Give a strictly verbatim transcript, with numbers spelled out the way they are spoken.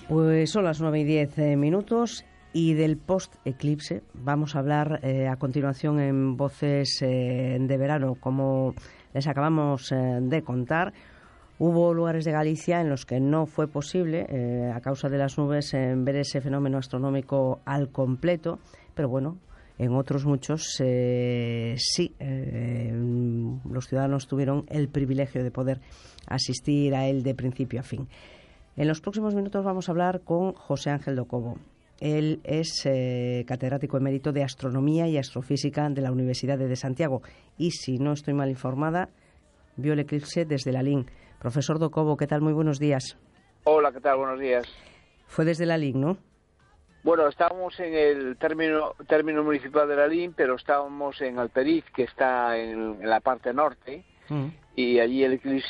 Pues son las nueve y diez eh, minutos y del post-eclipse vamos a hablar eh, a continuación en Voces eh, de Verano. Como les acabamos eh, de contar, hubo lugares de Galicia en los que no fue posible, eh, a causa de las nubes, eh, ver ese fenómeno astronómico al completo, pero bueno, en otros muchos eh, sí, eh, los ciudadanos tuvieron el privilegio de poder asistir a él de principio a fin. En los próximos minutos vamos a hablar con José Ángel do Cobo. Él es eh, catedrático emérito de Astronomía y Astrofísica de la Universidad de Santiago y, si no estoy mal informada, vio el eclipse desde Lalín. Profesor do Cobo, ¿qué tal? Muy buenos días. Hola, ¿qué tal? Buenos días. Fue desde Lalín, ¿no? Bueno, estábamos en el término, término municipal de Lalín, pero estábamos en Alperiz, que está en, en la parte norte, mm. y allí el eclipse